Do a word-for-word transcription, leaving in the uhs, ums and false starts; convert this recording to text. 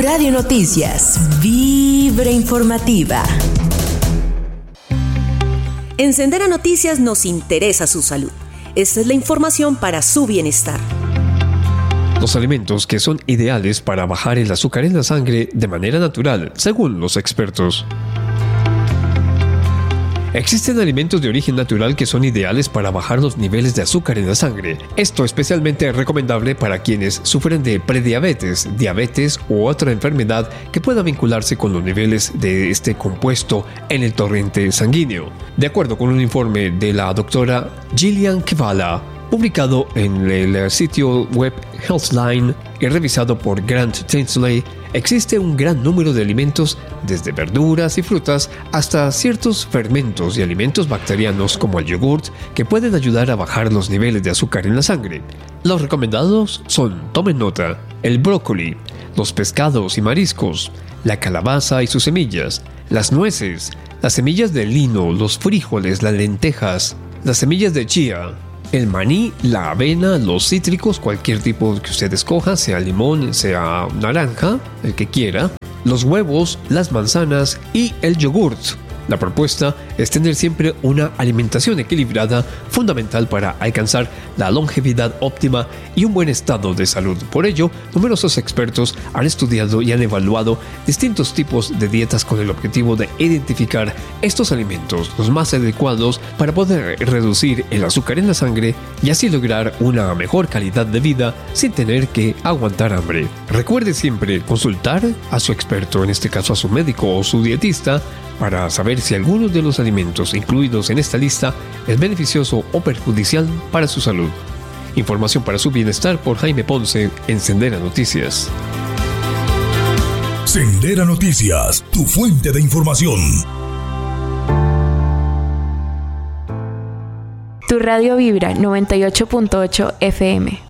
Radio Noticias, Vibra Informativa. En Sendera Noticias nos interesa su salud. Esta es la información para su bienestar. Los alimentos que son ideales para bajar el azúcar en la sangre de manera natural, según los expertos. Existen alimentos de origen natural que son ideales para bajar los niveles de azúcar en la sangre. Esto especialmente es recomendable para quienes sufren de prediabetes, diabetes u otra enfermedad que pueda vincularse con los niveles de este compuesto en el torrente sanguíneo. De acuerdo con un informe de la doctora Gillian Kevala, publicado en el sitio web Healthline y revisado por Grant Tinsley, existe un gran número de alimentos, desde verduras y frutas hasta ciertos fermentos y alimentos bacterianos como el yogurt, que pueden ayudar a bajar los niveles de azúcar en la sangre. Los recomendados son, tomen nota, el brócoli, los pescados y mariscos, la calabaza y sus semillas, las nueces, las semillas de lino, los frijoles, las lentejas, las semillas de chía, el maní, la avena, los cítricos, cualquier tipo que usted escoja, sea limón, sea naranja, el que quiera, los huevos, las manzanas y el yogurt. La propuesta es tener siempre una alimentación equilibrada, fundamental para alcanzar la longevidad óptima y un buen estado de salud. Por ello, numerosos expertos han estudiado y han evaluado distintos tipos de dietas con el objetivo de identificar estos alimentos, los más adecuados para poder reducir el azúcar en la sangre y así lograr una mejor calidad de vida sin tener que aguantar hambre. Recuerde siempre consultar a su experto, en este caso a su médico o su dietista, para saber si alguno de los alimentos incluidos en esta lista es beneficioso o perjudicial para su salud. Información para su bienestar por Jaime Ponce en Sendera Noticias. Sendera Noticias, tu fuente de información. Tu radio vibra noventa y ocho punto ocho F M.